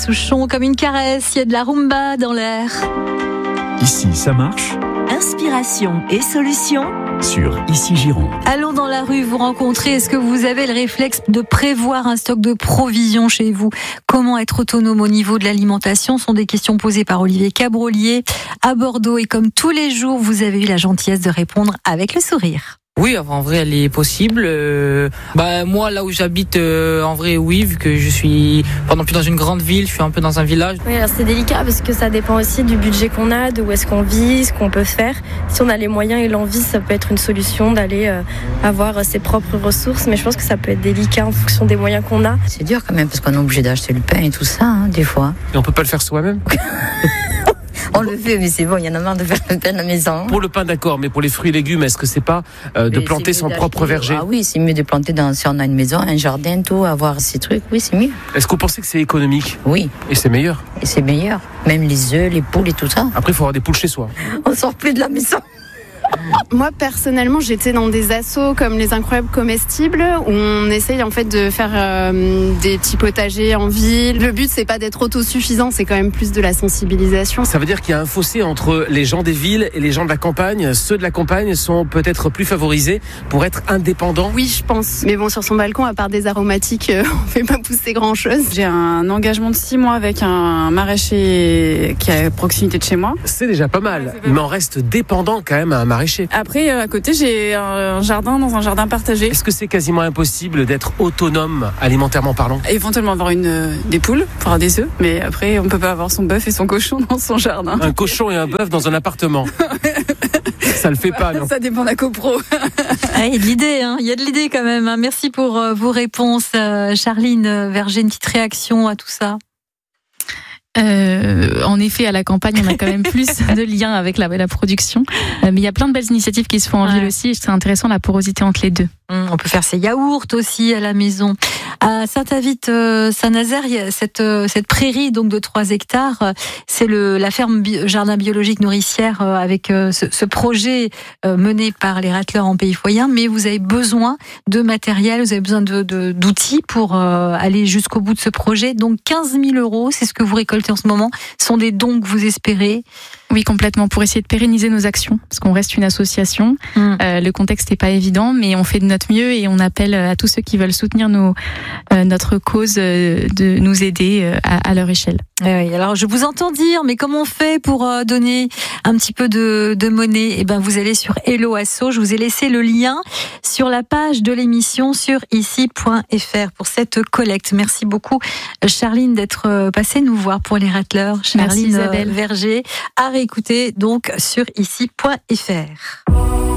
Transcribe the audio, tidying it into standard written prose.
Souchon, comme une caresse, il y a de la rumba dans l'air. Ici, ça marche. Inspiration et solutions Sur Ici Gironde. Allons dans la rue vous rencontrer. Est-ce que vous avez le réflexe de prévoir un stock de provisions chez vous? Comment être autonome au niveau de l'alimentation? Ce sont des questions posées par Olivier Cabrolier à Bordeaux. Et comme tous les jours, vous avez eu la gentillesse de répondre avec le sourire. Oui, en vrai, elle est possible. Moi, là où j'habite, en vrai, oui, vu que je suis pas non plus dans une grande ville, je suis un peu dans un village. Oui, alors c'est délicat parce que ça dépend aussi du budget qu'on a, de où est-ce qu'on vit, ce qu'on peut faire. Si on a les moyens et l'envie, ça peut être une solution d'aller avoir ses propres ressources, mais je pense que ça peut être délicat en fonction des moyens qu'on a. C'est dur quand même parce qu'on est obligé d'acheter le pain et tout ça, des fois. Et on peut pas le faire soi-même? On le fait, mais c'est bon, il y en a marre de faire le pain à la maison. Pour le pain, d'accord, mais pour les fruits et légumes, est-ce que c'est pas de planter son propre verger? Ah oui, c'est mieux de planter si on a une maison, un jardin, tout, avoir ces trucs, oui, c'est mieux. Est-ce que vous pensez que c'est économique? Oui. Et c'est meilleur? Et c'est meilleur. Même les œufs, les poules et tout ça. Après, il faut avoir des poules chez soi. On sort plus de la maison. Moi personnellement j'étais dans des assos comme les Incroyables Comestibles où on essaye en fait de faire des petits potagers en ville. Le but c'est pas d'être autosuffisant, c'est quand même plus de la sensibilisation. Ça veut dire qu'il y a un fossé entre les gens des villes et les gens de la campagne. Ceux de la campagne sont peut-être plus favorisés pour être indépendants. Oui je pense, mais bon sur son balcon à part des aromatiques on fait pas pousser grand chose. J'ai un engagement de 6 mois avec un maraîcher qui est à proximité de chez moi. C'est déjà pas mal, mais on reste dépendant quand même à un maraîcher. Après, à côté, j'ai un jardin dans un jardin partagé. Est-ce que c'est quasiment impossible d'être autonome alimentairement parlant? Éventuellement avoir des poules pour avoir des œufs, mais après, on peut pas avoir son bœuf et son cochon dans son jardin. Un cochon et un bœuf dans un appartement. Ça le fait pas, non? Ça dépend de la copro. Ah, il y a de l'idée, il y a de l'idée quand même. Merci pour vos réponses. Charline Verger, une petite réaction à tout ça? En effet, à la campagne, on a quand même plus de liens avec la production. Mais il y a plein de belles initiatives qui se font en ville aussi. Et c'est intéressant la porosité entre les deux. On peut faire ses yaourts aussi à la maison. À Saint-Avit-Saint-Nazaire, il y a cette prairie donc de 3 hectares. C'est la ferme jardin biologique nourricière avec ce projet mené par les racleurs en pays foyen. Mais vous avez besoin de matériel, vous avez besoin d'outils pour aller jusqu'au bout de ce projet. Donc 15 000 €, c'est ce que vous récoltez en ce moment. Ce sont des dons que vous espérez? Oui, complètement, pour essayer de pérenniser nos actions, parce qu'on reste une association. Le contexte n'est pas évident, mais on fait de notre mieux et on appelle à tous ceux qui veulent soutenir notre cause de nous aider à leur échelle. Oui, alors je vous entends dire, mais comment on fait pour donner un petit peu de monnaie? Eh ben, vous allez sur Hello Asso. Je vous ai laissé le lien sur la page de l'émission sur ici.fr pour cette collecte. Merci beaucoup, Charline, d'être passée nous voir pour les racleurs. Charline Verger, à réécouter donc sur ici.fr.